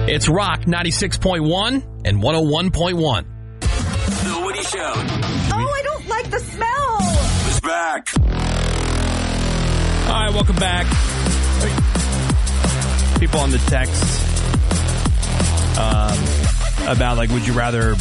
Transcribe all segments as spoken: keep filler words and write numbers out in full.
It's Rock ninety-six point one and one oh one point one. The Woody Show. Oh, I don't like the smell. It's back. All right, welcome back. People on the text um, about, like, would you rather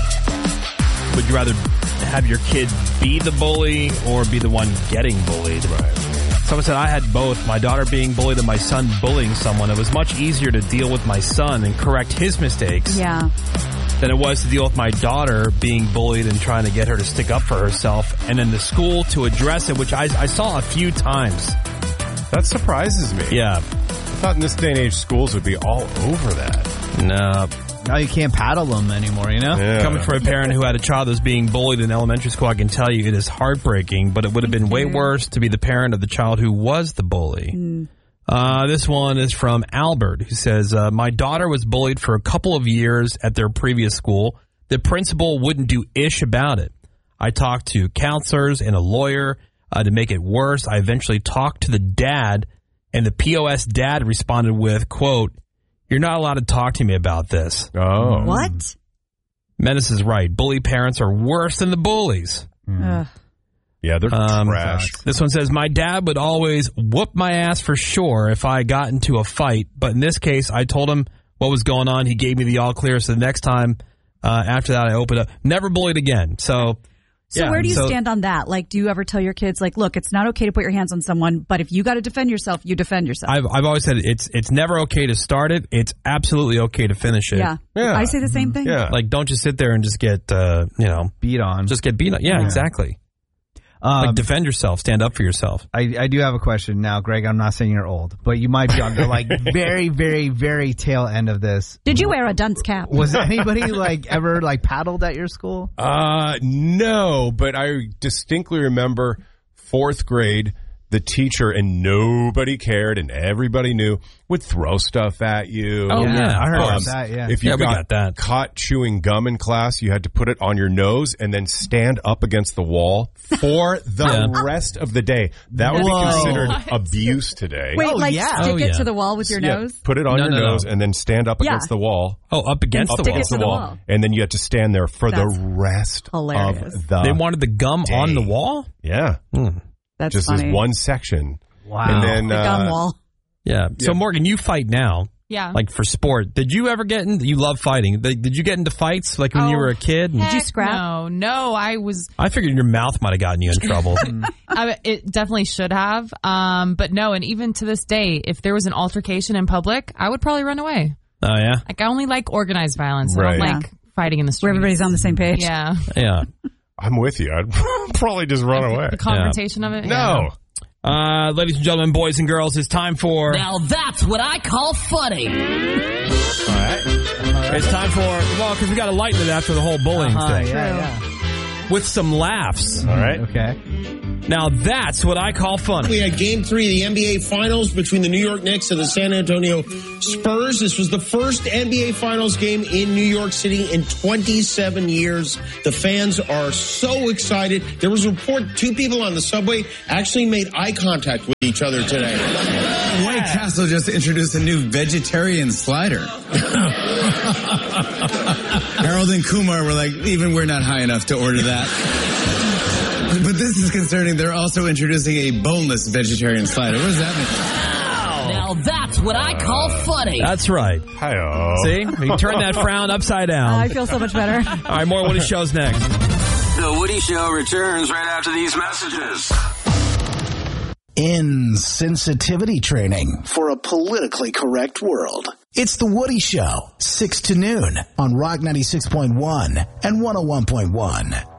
would you rather have your kid be the bully or be the one getting bullied? Right. Someone said, I had both. My daughter being bullied and my son bullying someone. It was much easier to deal with my son and correct his mistakes Yeah. than it was to deal with my daughter being bullied and trying to get her to stick up for herself, and then the school to address it, which I, I saw a few times. That surprises me. Yeah. I thought in this day and age schools would be all over that. No. Now you can't paddle them anymore, you know? Yeah. Coming from a parent who had a child that's being bullied in elementary school, I can tell you it is heartbreaking, but it would have been way worse to be the parent of the child who was the bully. Mm. Uh, this one is from Albert, who says, uh, my daughter was bullied for a couple of years at their previous school. The principal wouldn't do ish about it. I talked to counselors and a lawyer uh, to make it worse. I eventually talked to the dad, and the P O S dad responded with, quote, you're not allowed to talk to me about this. Oh. What? Menace is right. Bully parents are worse than the bullies. Ugh. Yeah, they're Um, trash. This one says, my dad would always whoop my ass for sure if I got into a fight. But in this case, I told him what was going on. He gave me the all clear. So the next time uh, after that, I opened up. Never bullied again. So, So yeah, where do you so- stand on that? Like, do you ever tell your kids, like, look, it's not okay to put your hands on someone, but if you got to defend yourself, you defend yourself? I've I've always said it's it's never okay to start it. It's absolutely okay to finish it. yeah. Yeah. I say the same thing. Yeah. Like, don't just sit there and just get, uh, you know, Beat on. just get beat up. Yeah, Yeah. exactly. Um, Like, defend yourself. Stand up for yourself. I, I do have a question now, Greg. I'm not saying you're old, but you might be on the like very, very, very tail end of this. Did you wear a dunce cap? Was anybody like ever like paddled at your school? Uh, no, but I distinctly remember fourth grade, the teacher, and nobody cared and everybody knew, would throw stuff at you. Oh, yeah. I heard Um, about that. Yeah. If you Yeah, we got, got that. caught chewing gum in class, you had to put it on your nose and then stand up against the wall for the Yeah. rest of the day. That would Whoa. be considered What? abuse today. Wait, Oh, like yeah. stick Oh, it yeah. to the wall with your Yeah, nose? put it on No, your no, no. nose and then stand up Yeah. against the wall. Oh, up against Up the Stick wall. it against to the the wall. wall. And then you had to stand there for That's the rest hilarious. of the They wanted the gum day. on the wall? Yeah. Hmm. That's Just funny. as one section. Wow. And then the gum uh, wall. Yeah. So, Yeah. Morgan, you fight now, Yeah. like for sport. Did you ever get in? You love fighting. Did did you get into fights like when you Oh, were a kid? Did you Heck scrap? No, no. I was. I figured your mouth might have gotten you in trouble. I, it definitely should have. Um, but no, and even to this day, if there was an altercation in public, I would probably run away. Oh, yeah? Like I only like organized violence. I Right. don't like fighting in the street. Where everybody's on the same page. Yeah. Yeah. I'm with you. I'd probably just run away. The confrontation of it. No. Uh, ladies and gentlemen, boys and girls, it's time for... Now that's what I call funny. It's time for... Well, because we got to lighten it after the whole bullying Uh, thing. yeah, yeah. With some laughs. All right. Okay. Now, that's what I call funny. We had game three of the N B A Finals between the New York Knicks and the San Antonio Spurs. This was the first N B A Finals game in New York City in twenty-seven years. The fans are so excited. There was a report two people on the subway actually made eye contact with each other today. White Castle just introduced a new vegetarian slider. Harold and Kumar were like, even we're not high enough to order that. But this is concerning. They're also introducing a boneless vegetarian slider. What does that mean? Now that's what I call funny. That's right. Hi-oh. See? You turn that frown upside down. I feel so much better. All right, more Woody Show's next. The Woody Show returns right after these messages. Insensitivity training for a politically correct world. It's The Woody Show, six to noon on Rock ninety-six point one and one oh one point one.